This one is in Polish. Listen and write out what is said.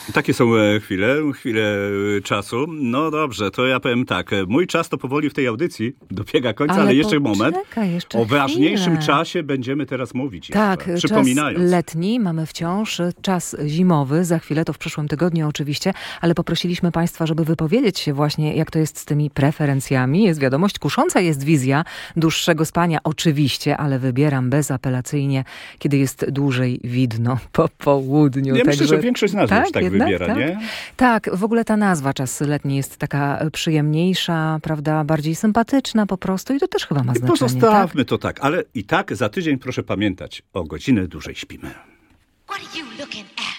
Takie są chwile czasu. No dobrze, to ja powiem tak. Mój czas to powoli w tej audycji dobiega końca, ale jeszcze moment. Jeszcze o ważniejszym chwilę. czasie będziemy teraz mówić. Tak, jeszcze, przypominając. czas letni, mamy wciąż czas zimowy, za chwilę, to w przyszłym tygodniu oczywiście, ale poprosiliśmy Państwa, żeby wypowiedzieć się właśnie, jak to jest z tymi preferencjami. Jest wiadomość, kusząca jest wizja dłuższego spania, oczywiście, ale wybieram bezapelacyjnie, kiedy jest dłużej widno po południu. Ja myślę, że większość z nas już tak jednak, wybiera, tak? nie? Tak, w ogóle ta nazwa czas letni jest taka przyjemniejsza, prawda, bardziej sympatyczna po prostu i to też chyba ma znaczenie. Pozostawmy to tak, ale i tak za tydzień proszę pamiętać, o godzinę dłużej śpimy. What are you looking at?